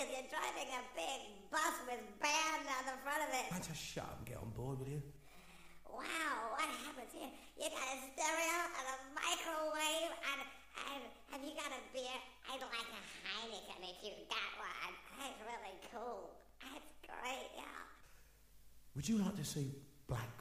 that you're driving a big bus with band on the front of it. Man, just shut up and get on board, will you? Wow, what happens here? You got a stereo and a microwave and have you got a beer? I'd like a Heineken if you got one. That's really cool. That's great, yeah. Would you like to see Black